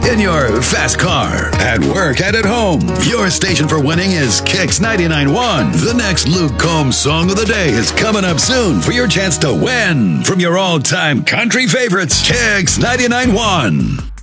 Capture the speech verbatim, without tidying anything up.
in your fast car, at work, and at home. Your station for winning is Kicks ninety-nine point one. The next Luke Combs song of the day is coming up soon for your chance to win from your all-time country favorites, Kicks ninety-nine point one.